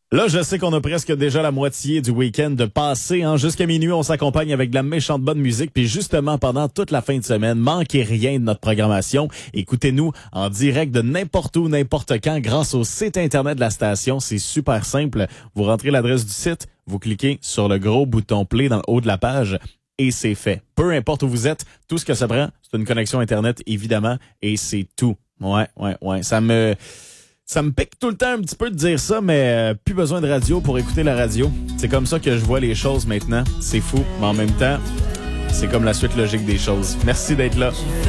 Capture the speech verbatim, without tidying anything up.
Là, je sais qu'on a presque déjà la moitié du week-end de passé. Hein. Jusqu'à minuit, on s'accompagne avec de la méchante bonne musique. Puis justement, pendant toute la fin de semaine, manquez rien de notre programmation. Écoutez-nous en direct de n'importe où, n'importe quand, grâce au site Internet de la station. C'est super simple. Vous rentrez l'adresse du site, vous cliquez sur le gros bouton play dans le haut de la page et c'est fait. Peu importe où vous êtes, tout ce que ça prend, c'est une connexion Internet, évidemment, et c'est tout. Ouais, ouais, ouais. Ça me... Ça me pique tout le temps un petit peu de dire ça, mais euh, plus besoin de radio pour écouter la radio. C'est comme ça que je vois les choses maintenant. C'est fou, mais en même temps, c'est comme la suite logique des choses. Merci d'être là.